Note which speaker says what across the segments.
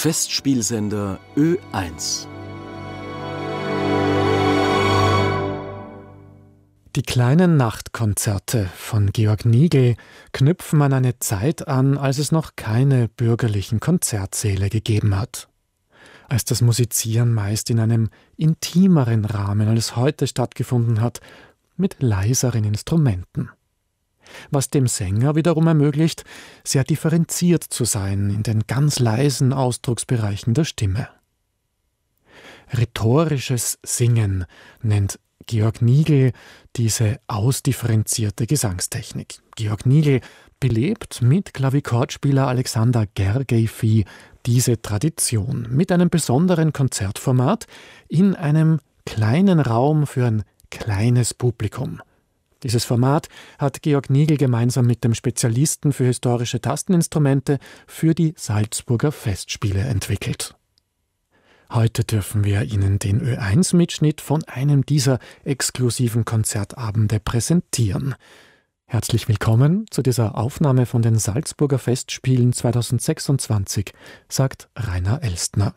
Speaker 1: Festspielsender Ö1.
Speaker 2: Die kleinen Nachtkonzerte von Georg Nigl knüpfen an eine Zeit an, als es noch keine bürgerlichen Konzertsäle gegeben hat. Als das Musizieren meist in einem intimeren Rahmen als heute stattgefunden hat, mit leiseren Instrumenten. Was dem Sänger wiederum ermöglicht, sehr differenziert zu sein in den ganz leisen Ausdrucksbereichen der Stimme. Rhetorisches Singen nennt Georg Nigl diese ausdifferenzierte Gesangstechnik. Georg Nigl belebt mit Klavichordspieler Alexander Gergiev diese Tradition mit einem besonderen Konzertformat in einem kleinen Raum für ein kleines Publikum. Dieses Format hat Georg Nigl gemeinsam mit dem Spezialisten für historische Tasteninstrumente für die Salzburger Festspiele entwickelt. Heute dürfen wir Ihnen den Ö1-Mitschnitt von einem dieser exklusiven Konzertabende präsentieren. Herzlich willkommen zu dieser Aufnahme von den Salzburger Festspielen 2026, sagt Rainer Elstner.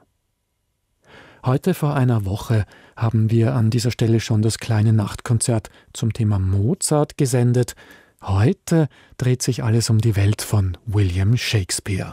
Speaker 2: Heute vor einer Woche haben wir an dieser Stelle schon das kleine Nachtkonzert zum Thema Mozart gesendet. Heute dreht sich alles um die Welt von William Shakespeare.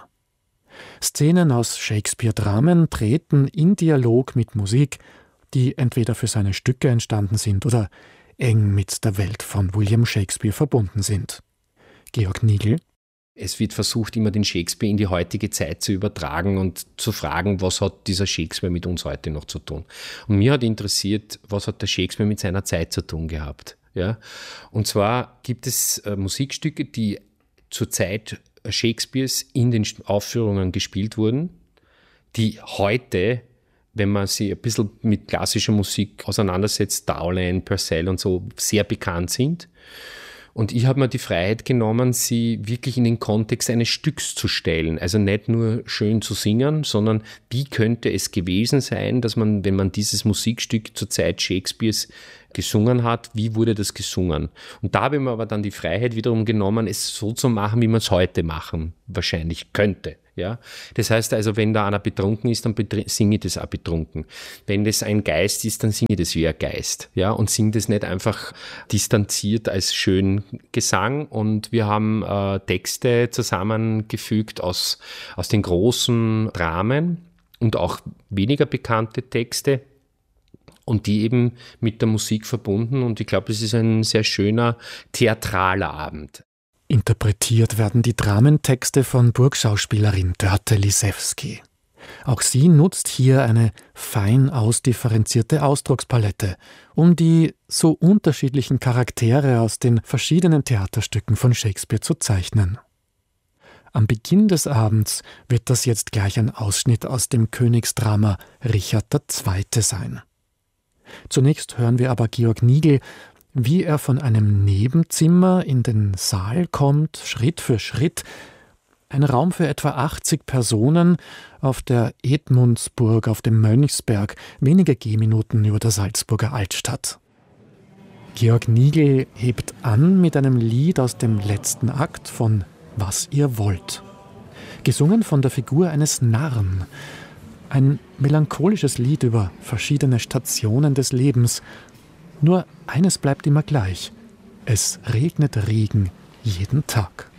Speaker 2: Szenen aus Shakespeare-Dramen treten in Dialog mit Musik, die entweder für seine Stücke entstanden sind oder eng mit der Welt von William Shakespeare verbunden sind. Georg Nigl:
Speaker 3: Es wird versucht, immer den Shakespeare in die heutige Zeit zu übertragen und zu fragen, was hat dieser Shakespeare mit uns heute noch zu tun. Und mir hat interessiert, was hat der Shakespeare mit seiner Zeit zu tun gehabt. Ja? Und zwar gibt es Musikstücke, die zur Zeit Shakespeares in den Aufführungen gespielt wurden, die heute, wenn man sich ein bisschen mit klassischer Musik auseinandersetzt, Dowland, Purcell und so, sehr bekannt sind. Und ich habe mir die Freiheit genommen, sie wirklich in den Kontext eines Stücks zu stellen. Also nicht nur schön zu singen, sondern wie könnte es gewesen sein, dass man, wenn man dieses Musikstück zur Zeit Shakespeares gesungen hat, wie wurde das gesungen? Und da habe ich mir aber dann die Freiheit wiederum genommen, es so zu machen, wie man es heute machen wahrscheinlich könnte. Ja? Das heißt also, wenn da einer betrunken ist, dann singe ich das auch betrunken. Wenn das ein Geist ist, dann singe ich das wie ein Geist. Ja? Und singe das nicht einfach distanziert als schön Gesang. Und wir haben Texte zusammengefügt aus den großen Dramen und auch weniger bekannte Texte. Und die eben mit der Musik verbunden. Und ich glaube, es ist ein sehr schöner, theatraler Abend.
Speaker 2: Interpretiert werden die Dramentexte von Burgschauspielerin Dörte Lisewski. Auch sie nutzt hier eine fein ausdifferenzierte Ausdruckspalette, um die so unterschiedlichen Charaktere aus den verschiedenen Theaterstücken von Shakespeare zu zeichnen. Am Beginn des Abends wird das jetzt gleich ein Ausschnitt aus dem Königsdrama Richard II. Sein. Zunächst hören wir aber Georg Nigl, wie er von einem Nebenzimmer in den Saal kommt, Schritt für Schritt. Ein Raum für etwa 80 Personen auf der Edmundsburg auf dem Mönchsberg, wenige Gehminuten über der Salzburger Altstadt. Georg Nigl hebt an mit einem Lied aus dem letzten Akt von »Was ihr wollt«. Gesungen von der Figur eines Narren. Ein melancholisches Lied über verschiedene Stationen des Lebens. Nur eines bleibt immer gleich. Es regnet Regen jeden Tag.